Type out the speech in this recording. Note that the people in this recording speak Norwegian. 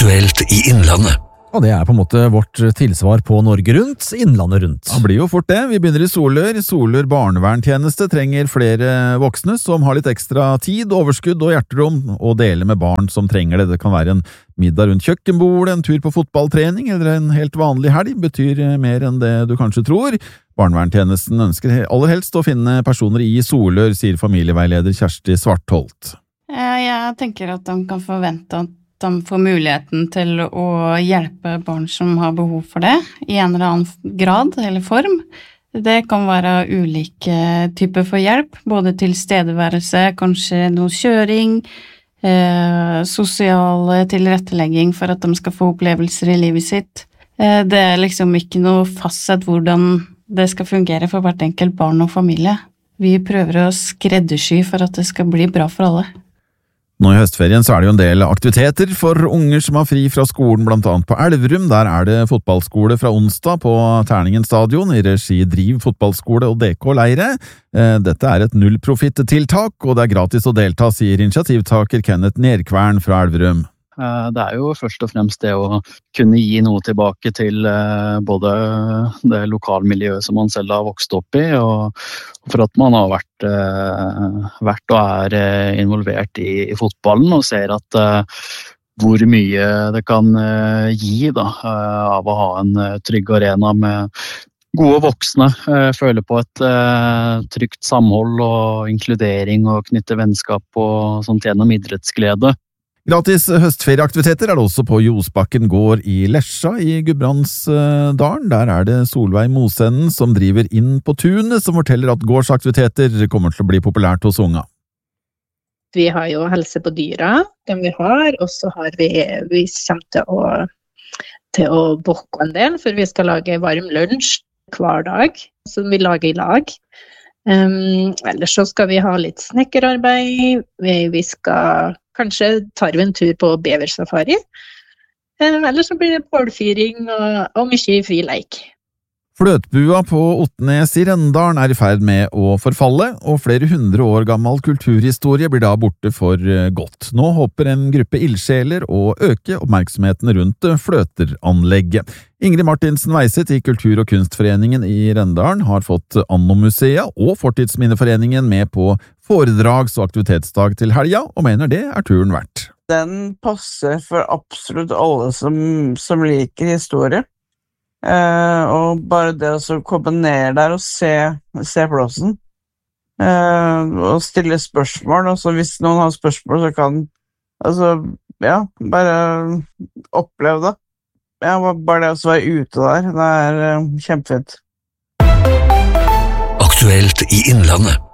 Aktuelt i Innlandet. Og det på en måte vårt tilsvar på Norge Rundt, Innlandet Rundt. Det blir jo fort det. Vi begynner i Solør. Solør barneverntjeneste trenger flere voksne som har litt ekstra tid, overskudd og hjerterom å dele med barn som trenger det. Det kan være en middag rundt kjøkkenbordet, en tur på fotballtrening eller en helt vanlig helg. Betyr mer enn det du kanskje tror. Barneverntjenesten ønsker aller helst å finne personer i Solør, sier familieveileder Kjersti Svartholt. Jeg tenker at de kan forvente at de får muligheten til å hjelpe barn som har behov for det, i en eller annen grad eller form. Det kan være ulike typer for hjelp, både tilstedeværelse, kanskje noe kjøring, sosial tilrettelegging for at de skal få opplevelser i livet sitt. Det liksom ikke noe fastsett hvordan det skal fungere for hvert enkelt barn og familie. Vi prøver å skreddersy for at det skal bli bra for alle. Nå i høstferien så det jo en del aktiviteter for unger som har fri fra skolen, blant annet på Elverum. Der det fotballskole fra onsdag på Terningen stadion i regi Driv fotballskole og DK-leire. Dette et nullprofitt-tiltak, og det gratis å delta, sier initiativtaker Kenneth Nerkvern fra Elverum. Det jo først og fremst det å kunne gi noe tilbake til både det lokalmiljøet som man selv har vokst opp i, og for at man har vært og involvert i fotballen og ser at hvor mye det kan gi da, av å ha en trygg arena med gode voksne, føle på et trygt samhold og inkludering og knytte vennskap og sånt gjennom idrettsglede. Gratis høstferieaktiviteter det også på Josbakken gård i Lesja i Gudbrandsdalen. Der det Solveig Mosenden som driver inn på tunet, som forteller at gårdsaktiviteter kommer til å bli populært hos unga. Vi har jo helse på dyra, den vi har, og så har vi kommer til å bokke en del, for vi skal lage varm lunsj hver dag, som vi lager i lag. Ellers så skal vi ha litt snekkerarbeid, vi skal kanskje tar vi en tur på beversafari, eller så blir det bålfyring og mye fri leik. Fløtbua på Otnes i Rendalen i ferd med å forfalle, og flere 100 år gammel kulturhistorie blir da borte for godt. Nå håper en gruppe ildsjeler å øke oppmerksomheten rundt fløteranlegget. Ingrid Martinsen Weiset i Kultur- og kunstforeningen i Rendalen har fått Anno-museet og Fortidsminneforeningen med på foredrags- og aktivitetsdag til helga, og mener det turen verdt. Den passer for absolutt alle som liker historie. Og bare det å komme ned der og se plassen, og stille spørsmål, og så hvis noen har spørsmål så kan bare oppleve det. Bare det å være ute der, det kjempefint. Aktuelt i Innlandet.